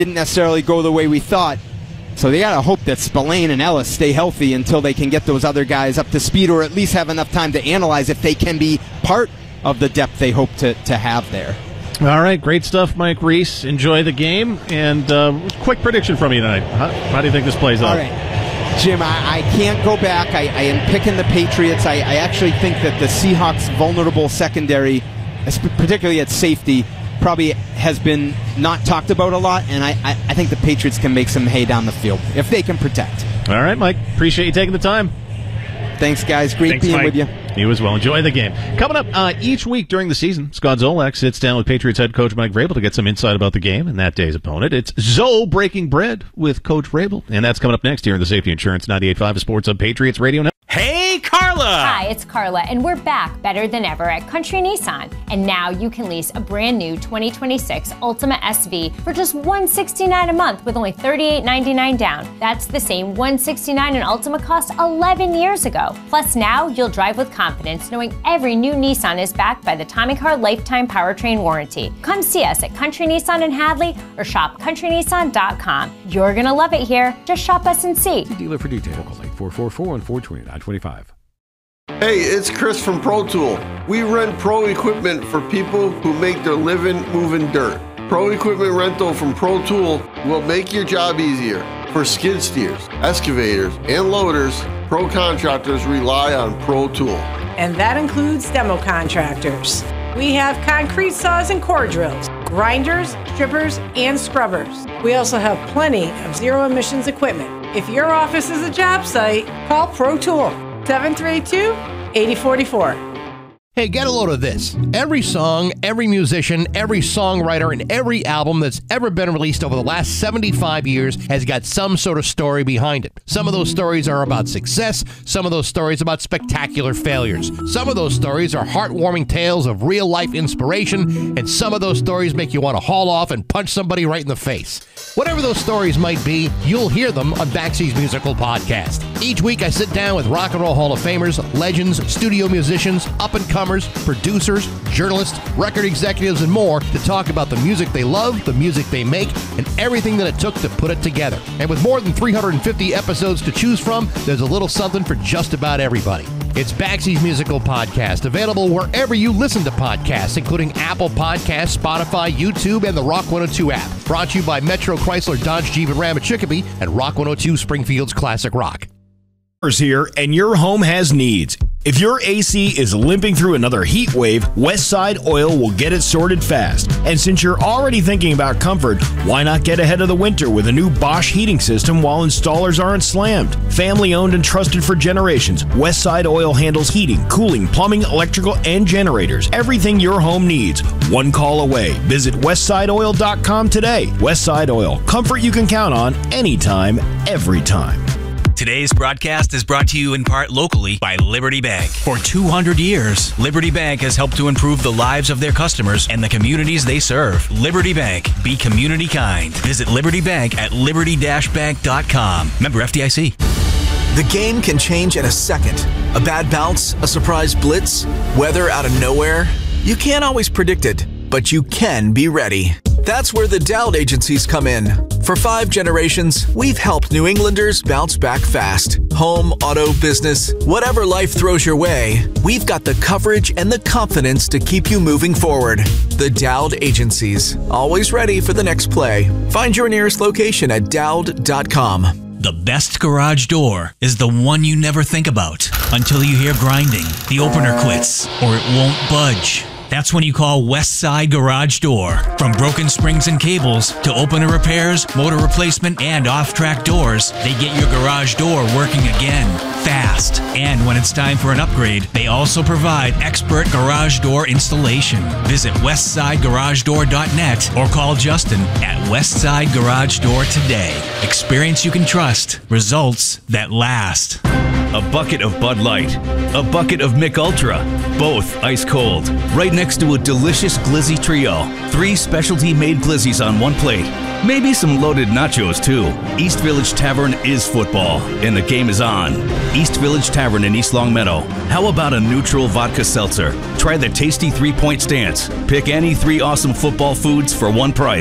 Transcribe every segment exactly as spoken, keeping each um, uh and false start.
didn't necessarily go the way we thought. So they got to hope that Spillane and Ellis stay healthy until they can get those other guys up to speed, or at least have enough time to analyze if they can be part of the depth they hope to, to have there. All right, great stuff, Mike Reese. Enjoy the game. And uh, quick prediction from you tonight. How, how do you think this plays out? All right, Jim, I, I can't go back. I, I am picking the Patriots. I, I actually think that the Seahawks' vulnerable secondary, particularly at safety, probably has been not talked about a lot, and I, I, I think the Patriots can make some hay down the field if they can protect. All right, Mike. Appreciate you taking the time. Thanks, guys. Great Thanks, being Mike. with you. You as well. Enjoy the game. Coming up uh, each week during the season, Scott Zolak sits down with Patriots head coach Mike Vrabel to get some insight about the game and that day's opponent. It's Zoe breaking bread with Coach Vrabel, and that's coming up next here in the Safety Insurance ninety-eight point five Sports Hub Patriots Radio Network. Hey, Carla! Hi, it's Carla, and we're back better than ever at Country Nissan. And now you can lease a brand new twenty twenty-six Altima S V for just one hundred sixty-nine dollars a month with only thirty-eight ninety-nine down. That's the same one hundred sixty-nine dollars an Altima cost eleven years ago. Plus now you'll drive with confidence knowing every new Nissan is backed by the Tommy Car Lifetime Powertrain Warranty. Come see us at Country Nissan in Hadley or shop country nissan dot com. You're gonna love it here. Just shop us and see. See dealer for details. Call eight four four four, one four two nine two five. Hey, it's Chris from Pro Tool. We rent pro equipment for people who make their living moving dirt. Pro equipment rental from Pro Tool will make your job easier. For skid steers, excavators, and loaders, pro contractors rely on Pro Tool. And that includes demo contractors. We have concrete saws and core drills, grinders, strippers, and scrubbers. We also have plenty of zero emissions equipment. If your office is a job site, call Pro Tool, seven three two, eight zero four four. Hey, get a load of this. Every song, every musician, every songwriter, and every album that's ever been released over the last seventy-five years has got some sort of story behind it. Some of those stories are about success, some of those stories about spectacular failures. Some of those stories are heartwarming tales of real-life inspiration, and some of those stories make you want to haul off and punch somebody right in the face. Whatever those stories might be, you'll hear them on Baxi's Musical Podcast. Each week I sit down with Rock and Roll Hall of Famers, legends, studio musicians, up-and-comers, producers, journalists, record executives, and more to talk about the music they love, the music they make, and everything that it took to put it together. And with more than three hundred fifty episodes to choose from, there's a little something for just about everybody. It's Baxi's Musical Podcast, available wherever you listen to podcasts, including Apple Podcasts, Spotify, YouTube, and the Rock one oh two app. Brought to you by Metro Chrysler Dodge Jeep and Ram at Chicopee and Rock one oh two Springfield's Classic Rock. Here, and your home has needs. If your A C is limping through another heat wave, Westside Oil will get it sorted fast. And since you're already thinking about comfort, why not get ahead of the winter with a new Bosch heating system while installers aren't slammed? Family owned and trusted for generations, Westside Oil handles heating, cooling, plumbing, electrical, and generators. Everything your home needs, one call away. Visit westside oil dot com today. Westside Oil, comfort you can count on anytime, every time. Today's broadcast is brought to you in part locally by Liberty Bank. For two hundred years, Liberty Bank has helped to improve the lives of their customers and the communities they serve. Liberty Bank. Be community kind. Visit Liberty Bank at liberty dash bank dot com. Member F D I C. The game can change in a second. A bad bounce, a surprise blitz, weather out of nowhere. You can't always predict it, but you can be ready. That's where the Dowd agencies come in. For five generations, we've helped New Englanders bounce back fast. Home, auto, business, whatever life throws your way, we've got the coverage and the confidence to keep you moving forward. The Dowd agencies, always ready for the next play. Find your nearest location at dowd dot com. The best garage door is the one you never think about until you hear grinding, the opener quits, or it won't budge. That's when you call Westside Garage Door. From broken springs and cables to opener repairs, motor replacement, and off-track doors, they get your garage door working again, fast. And when it's time for an upgrade, they also provide expert garage door installation. Visit westside garage door dot net or call Justin at Westside Garage Door today. Experience you can trust. Results that last. A bucket of Bud Light, a bucket of Mick Ultra, both ice cold, right next to a delicious Glizzy Trio. Three specialty-made Glizzies on one plate. Maybe some loaded nachos, too. East Village Tavern is football, and the game is on. East Village Tavern in East Longmeadow. How about a neutral vodka seltzer? Try the tasty three-point stance. Pick any three awesome football foods for one price.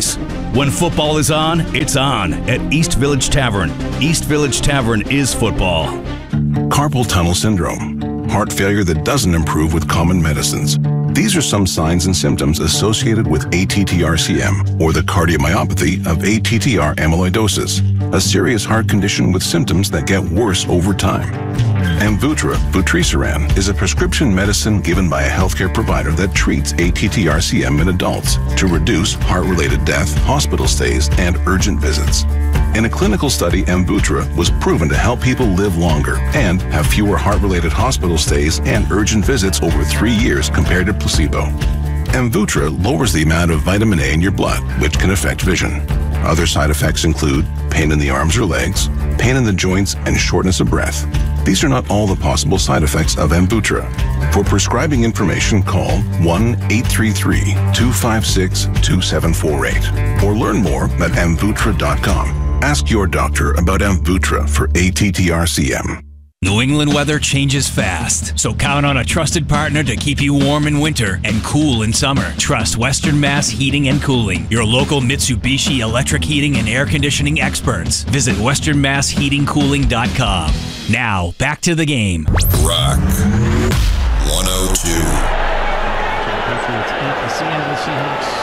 When football is on, it's on at East Village Tavern. East Village Tavern is football. Carpal tunnel syndrome, heart failure that doesn't improve with common medicines. These are some signs and symptoms associated with A T T R C M, or the cardiomyopathy of A T T R amyloidosis, a serious heart condition with symptoms that get worse over time. Amvuttra, vutrisiran, is a prescription medicine given by a healthcare provider that treats A T T R C M in adults to reduce heart-related death, hospital stays, and urgent visits. In a clinical study, Amvuttra was proven to help people live longer and have fewer heart-related hospital stays and urgent visits over three years compared to placebo. Amvuttra lowers the amount of vitamin A in your blood, which can affect vision. Other side effects include pain in the arms or legs, pain in the joints, and shortness of breath. These are not all the possible side effects of Amvuttra. For prescribing information, call one eight three three, two five six, two seven four eight or learn more at amvuttra dot com. Ask your doctor about Amvuttra for A T T R C M. New England weather changes fast, so count on a trusted partner to keep you warm in winter and cool in summer. Trust Western Mass Heating and Cooling, your local Mitsubishi electric heating and air conditioning experts. Visit western mass heating cooling dot com. Now, back to the game. Rock one oh two. Patriots at the Seattle Seahawks.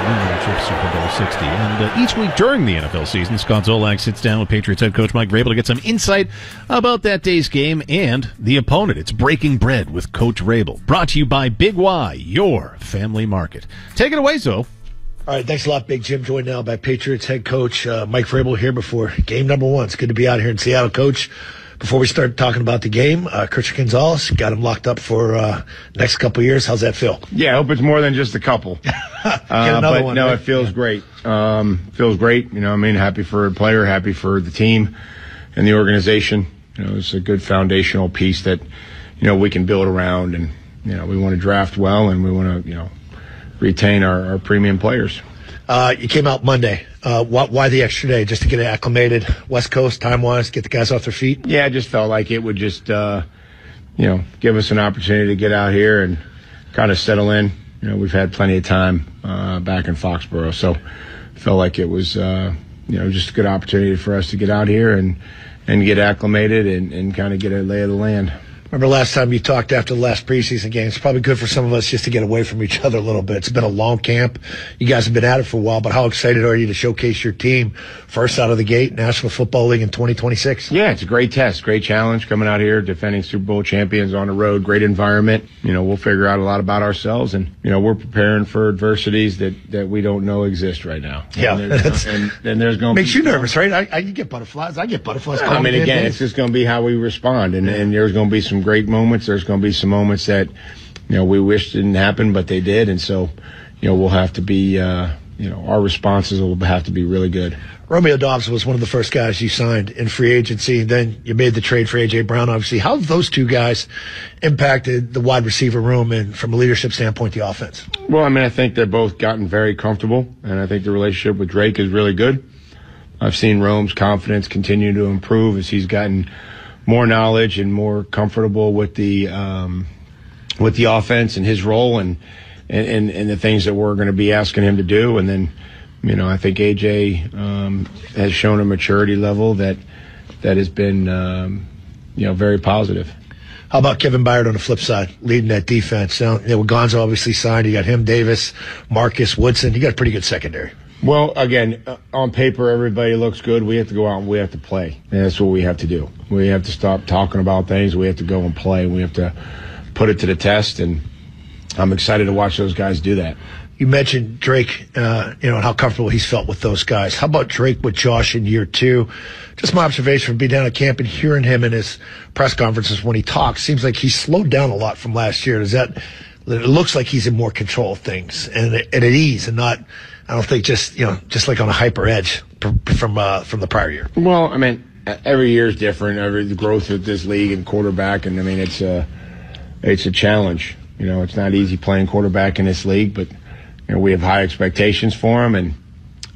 Of Super Bowl sixty. And uh, each week during the N F L season, Scott Zolak sits down with Patriots head coach Mike Vrabel to get some insight about that day's game and the opponent. It's Breaking Bread with Coach Vrabel. Brought to you by Big Y, your family market. Take it away, Zo. All right, thanks a lot, Big Jim. Joined now by Patriots head coach uh, Mike Vrabel here before game number one. It's good to be out here in Seattle, Coach. Before we start talking about the game, uh, Christian Gonzalez got him locked up for uh, next couple of years. How's that feel? Yeah, I hope it's more than just a couple. uh, but one, no, right? It feels yeah. great. Um, feels great. You know, I mean, happy for the player, happy for the team and the organization. You know, it's a good foundational piece that, you know, we can build around, and, you know, we want to draft well, and we want to, you know, retain our, our premium players. Uh, you came out Monday. Uh, why, why the extra day? Just to get it acclimated, West Coast time-wise, get the guys off their feet? Yeah, I just felt like it would just, uh, you know, give us an opportunity to get out here and kind of settle in. You know, we've had plenty of time uh, back in Foxborough, so felt like it was, uh, you know, just a good opportunity for us to get out here and, and get acclimated and, and kind of get a lay of the land. Remember last time you talked after the last preseason game? It's probably good for some of us just to get away from each other a little bit. It's been a long camp. You guys have been at it for a while, but how excited are you to showcase your team first out of the gate, National Football League in twenty twenty-six? Yeah, it's a great test, great challenge coming out here, defending Super Bowl champions on the road, great environment. You know, we'll figure out a lot about ourselves, and, you know, we're preparing for adversities that, that we don't know exist right now. Yeah. And there's, and, and there's going to Makes you nervous, right? I, I get butterflies. I get butterflies. I mean, again, it's just going to be how we respond, and, and there's going to be some great moments. There's going to be some moments that, you know, we wish didn't happen, but they did. And so, you know, we'll have to be, uh, you know, our responses will have to be really good. Romeo Doubs was one of the first guys you signed in free agency. Then you made the trade for A J Brown, obviously. How have those two guys impacted the wide receiver room and, from a leadership standpoint, the offense? Well, I mean, I think they've both gotten very comfortable, and I think the relationship with Drake is really good. I've seen Rome's confidence continue to improve as he's gotten more knowledge and more comfortable with the um, with the offense and his role and and, and the things that we're going to be asking him to do. And then, you know, I think A J um, has shown a maturity level that that has been, um, you know, very positive. How about Kevin Byard on the flip side, leading that defense? Now, you know, Gonzo obviously signed. You got him, Davis, Marcus, Woodson. You got a pretty good secondary. Well, again, uh, on paper, everybody looks good. We have to go out and we have to play. And that's what we have to do. We have to stop talking about things. We have to go and play. We have to put it to the test, and I'm excited to watch those guys do that. You mentioned Drake, uh, you know, and how comfortable he's felt with those guys. How about Drake with Josh in year two? Just my observation from being down at camp and hearing him in his press conferences when he talks, seems like he's slowed down a lot from last year. Does that, it looks like he's in more control of things and, and at ease and not, I don't think just, you know, just like on a hyper edge from uh, from the prior year. Well, I mean, every year is different. Every the growth of this league and quarterback, and I mean, it's a it's a challenge. You know, it's not easy playing quarterback in this league, but you know, we have high expectations for him, and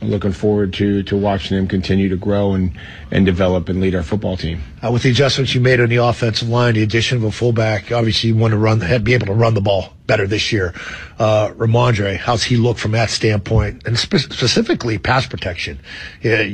I'm looking forward to to watching him continue to grow and, and develop and lead our football team. Uh, with the adjustments you made on the offensive line, the addition of a fullback, obviously you want to run, be able to run the ball better this year. Uh, Ramondre, how's he look from that standpoint, and spe- specifically pass protection? Yeah,